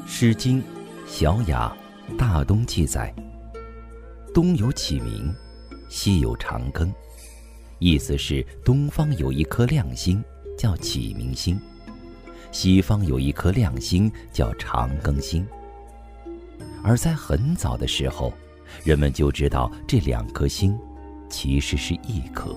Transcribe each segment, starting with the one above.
诗经·小雅·大东记载：东有启明，西有长庚。意思是东方有一颗亮星叫启明星，西方有一颗亮星叫长庚星。而在很早的时候，人们就知道这两颗星其实是一颗。《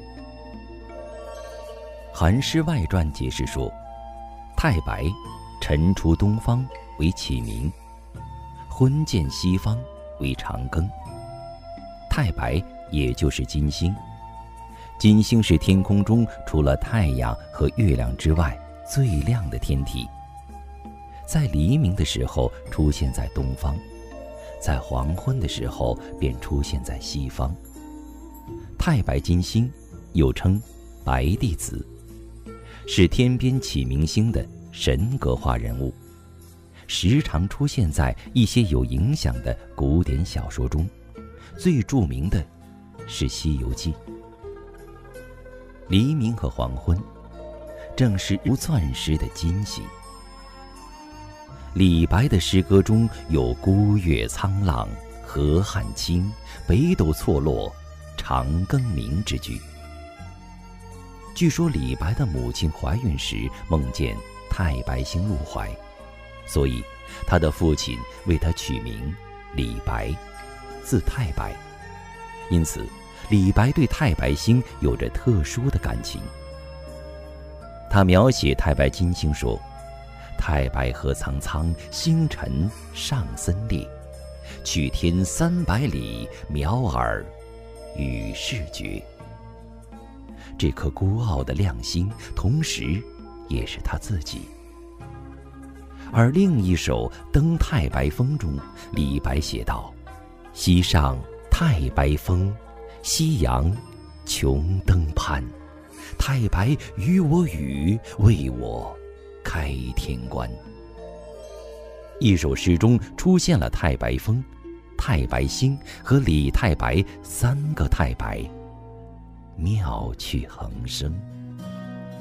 韩诗外传》解释说，太白晨出东方为启明，昏见西方为长庚。太白也就是金星，金星是天空中除了太阳和月亮之外最亮的天体，在黎明的时候出现在东方，在黄昏的时候便出现在西方。太白金星又称白帝子，是天边启明星的神格化人物，时常出现在一些有影响的古典小说中，最著名的是《西游记》。黎明和黄昏正是如钻石的金星。李白的诗歌中有孤月苍浪，河汉清，北斗错落，长庚明之句。据说李白的母亲怀孕时梦见太白星入怀，所以他的父亲为他取名李白，字太白。因此李白对太白星有着特殊的感情。他描写太白金星说：太白河苍苍，星辰上森列，去天300里，渺尔与世绝。这颗孤傲的亮星，同时也是他自己。而另一首《登太白峰》中，李白写道：西上太白峰，夕阳穷登攀。太白与我语，为我开天关。一首诗中出现了太白峰、太白星和李太白3个太白，妙趣横生。